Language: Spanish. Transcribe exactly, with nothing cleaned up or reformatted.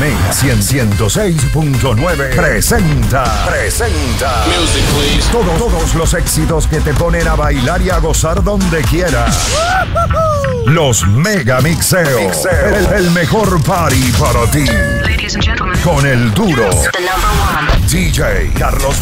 Mega ciento seis punto nueve presenta, presenta Music, please. Todo, todos los éxitos que te ponen a bailar y a gozar donde quiera. Los Mega Mixeo, el, el mejor party para ti. Ladies and gentlemen, Con el duro the number one. D J Carlos